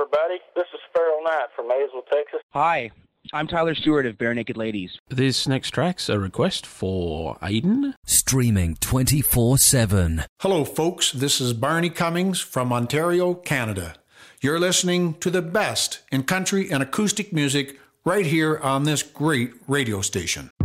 everybody. This is Farrell Knight from Maysville, Texas. Hi, I'm Tyler Stewart of Bare Naked Ladies. This next track's a request for Aiden. Streaming 24/7. Hello, folks. This is Barney Cummings from Ontario, Canada. You're listening to the best in country and acoustic music right here on this great radio station.